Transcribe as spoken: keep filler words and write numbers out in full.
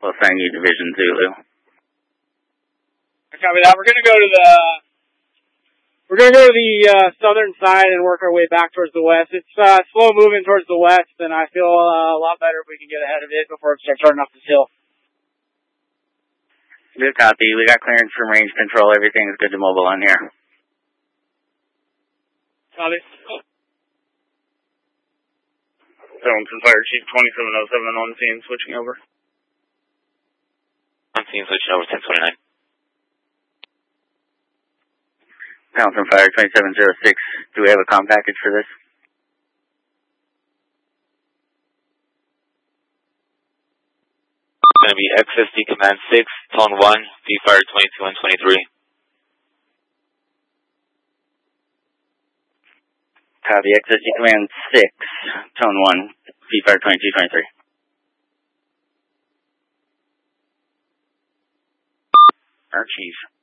We'll assign you Division Zulu. Copy that. We're gonna go to the we're gonna go to the uh, southern side and work our way back towards the west. It's uh, slow moving towards the west, and I feel uh, a lot better if we can get ahead of it before it starts running off this hill. Good copy. We got clearance from range control. Everything is good to mobile on here. Copy. Hamilton Fire Chief twenty-seven oh seven on scene, switching over. On scene, switching over ten twenty-nine. Hamilton Fire twenty-seven oh six. Do we have a comm package for this? It's going to be X S D Command six, Tone one, V Fire twenty-two and twenty-three. Copy. X S D Command six, Tone one, V Fire twenty-two twenty-three. Our Chief.